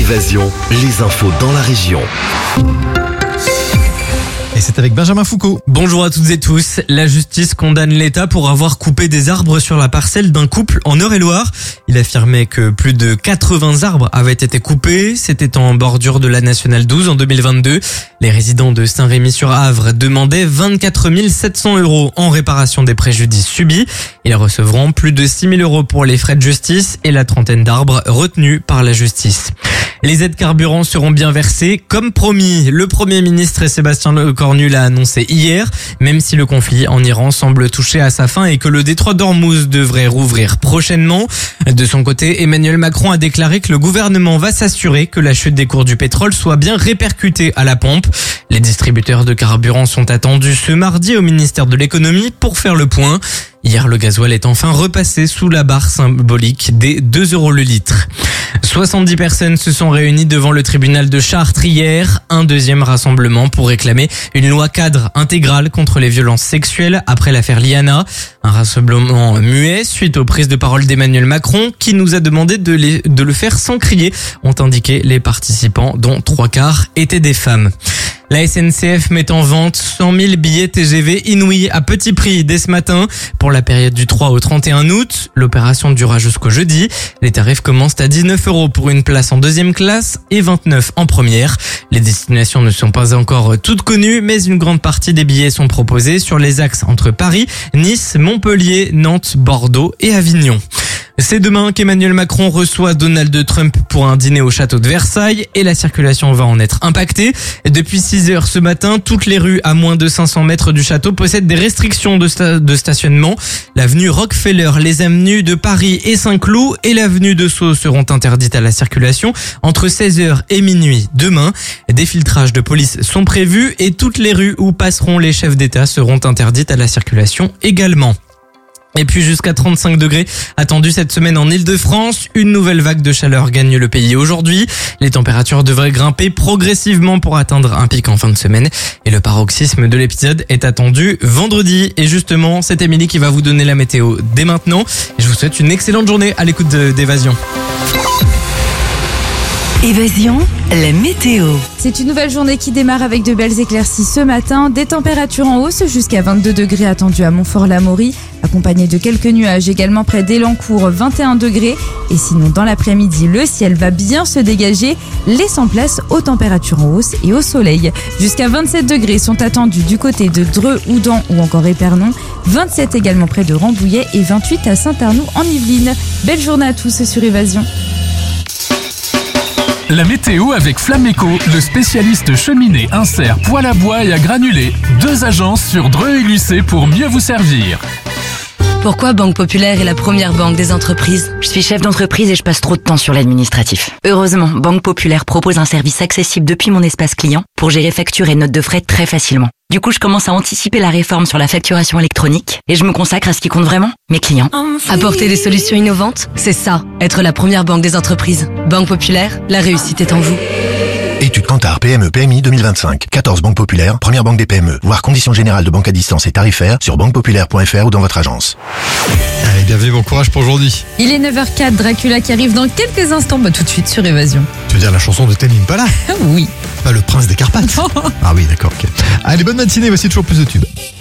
Évasion, les infos dans la région. Et c'est avec Benjamin Foucault. Bonjour à toutes et tous. La justice condamne l'État pour avoir coupé des arbres sur la parcelle d'un couple en Eure-et-Loir. Il affirmait que plus de 80 arbres avaient été coupés. C'était en bordure de la Nationale 12 en 2022. Les résidents de Saint-Rémy-sur-Avre demandaient 24 700 € en réparation des préjudices subis. Ils recevront plus de 6 000 € pour les frais de justice et la trentaine d'arbres retenus par la justice. Les aides carburant seront bien versées comme promis. Le Premier ministre Sébastien Lecornu l'a annoncé hier, même si le conflit en Iran semble toucher à sa fin et que le détroit d'Ormuz devrait rouvrir prochainement. De son côté, Emmanuel Macron a déclaré que le gouvernement va s'assurer que la chute des cours du pétrole soit bien répercutée à la pompe. Les distributeurs de carburant sont attendus ce mardi au ministère de l'économie pour faire le point. Hier, le gasoil est enfin repassé sous la barre symbolique des 2 € le litre. 70 personnes se sont réunies devant le tribunal de Chartres hier. Un deuxième rassemblement pour réclamer une loi cadre intégrale contre les violences sexuelles après l'affaire Liana. Un rassemblement muet suite aux prises de parole d'Emmanuel Macron qui nous a demandé de le faire sans crier, ont indiqué les participants dont 3/4 étaient des femmes. La SNCF met en vente 100 000 billets TGV inouïs à petit prix dès ce matin pour la période du 3 au 31 août. L'opération durera jusqu'au jeudi. Les tarifs commencent à 19 € pour une place en deuxième classe et 29 en première. Les destinations ne sont pas encore toutes connues, mais une grande partie des billets sont proposés sur les axes entre Paris, Nice, Montpellier, Nantes, Bordeaux et Avignon. C'est demain qu'Emmanuel Macron reçoit Donald Trump pour un dîner au château de Versailles et la circulation va en être impactée. Depuis 6 heures ce matin, toutes les rues à moins de 500 mètres du château possèdent des restrictions de stationnement. L'avenue Rockefeller, les avenues de Paris et Saint-Cloud et l'avenue de Sceaux seront interdites à la circulation entre 16h et minuit demain. Des filtrages de police sont prévus et toutes les rues où passeront les chefs d'État seront interdites à la circulation également. Et puis jusqu'à 35 degrés attendus cette semaine en Île-de-France. Une nouvelle vague de chaleur gagne le pays aujourd'hui. Les températures devraient grimper progressivement pour atteindre un pic en fin de semaine. Et le paroxysme de l'épisode est attendu vendredi. Et justement, c'est Émilie qui va vous donner la météo dès maintenant. Et je vous souhaite une excellente journée à l'écoute d'Évasion. Évasion, la météo. C'est une nouvelle journée qui démarre avec de belles éclaircies ce matin. Des températures en hausse jusqu'à 22 degrés attendus à Montfort-l'Amaury, accompagné de quelques nuages également près d'Elancourt, 21 degrés. Et sinon, dans l'après-midi, le ciel va bien se dégager, laissant place aux températures en hausse et au soleil. Jusqu'à 27 degrés sont attendus du côté de Dreux, Houdan ou encore Épernon, 27 également près de Rambouillet et 28 à Saint-Arnoux en Yvelines. Belle journée à tous sur Évasion. La météo avec Flameco, le spécialiste cheminée, insert, poêle à bois et à granulés. 2 agences sur Dreux et Lucé pour mieux vous servir. Pourquoi Banque Populaire est la première banque des entreprises? Je suis chef d'entreprise et je passe trop de temps sur l'administratif. Heureusement, Banque Populaire propose un service accessible depuis mon espace client pour gérer factures et notes de frais très facilement. Du coup, je commence à anticiper la réforme sur la facturation électronique et je me consacre à ce qui compte vraiment, mes clients. Apporter des solutions innovantes, c'est ça, être la première banque des entreprises. Banque Populaire, la réussite est en vous. Étude Kantar PME PMI 2025. 14 banques populaires, première banque des PME. Voir conditions générales de banque à distance et tarifaires sur banquepopulaire.fr ou dans votre agence. Allez, bienvenue, bon courage pour aujourd'hui. Il est 9h04, Dracula qui arrive dans quelques instants, tout de suite sur Évasion. Tu veux dire la chanson de Tame Impala? Oui. Pas le prince des Carpates. Ah oui, d'accord, ok. Allez, bonne matinée, voici toujours plus de tubes.